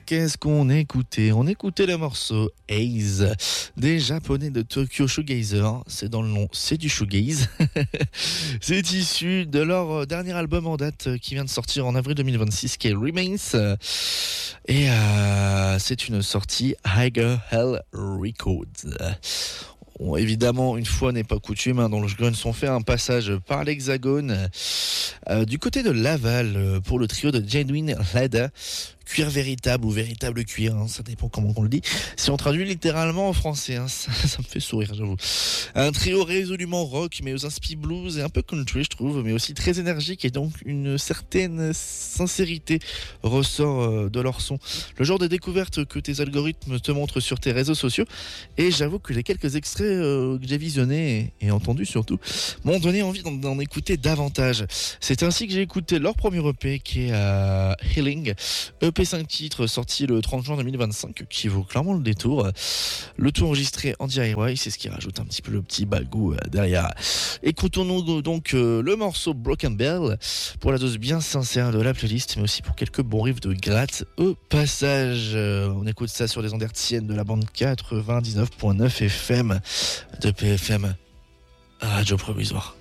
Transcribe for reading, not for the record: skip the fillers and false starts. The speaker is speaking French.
qu'est-ce qu'on écoutait? On écoutait le morceau Haze des Japonais de Tokyo Shoegazer. C'est dans le nom, c'est du shoegaze. C'est issu de leur dernier album en date qui vient de sortir en avril 2026, qui est Remains. Et c'est une sortie Higher Hell Records. Bon, évidemment, une fois n'est pas coutume, dans le Grunts on fait un passage par l'Hexagone du côté de Laval pour le trio de Genuine Leather. Cuir véritable ou véritable cuir, ça dépend comment on le dit. Si on traduit littéralement en français, ça me fait sourire, j'avoue. Un trio résolument rock, mais aux inspi blues et un peu country, je trouve, mais aussi très énergique, et donc une certaine sincérité ressort de leur son. Le genre de découverte que tes algorithmes te montrent sur tes réseaux sociaux, et j'avoue que les quelques extraits que j'ai visionnés et entendus surtout m'ont donné envie d'en écouter davantage. C'est ainsi que j'ai écouté leur premier EP qui est Healing, EP 5 titres sorti le 30 juin 2025 qui vaut clairement le détour. Le tout enregistré en DIY, c'est ce qui rajoute un petit peu le petit bagou derrière. Écoutons-nous donc le morceau Broken Bell pour la dose bien sincère de la playlist, mais aussi pour quelques bons riffs de gratte au passage. On écoute ça sur les ondes hertziennes de la bande 99.9 FM de PFM, Radio Provisoire.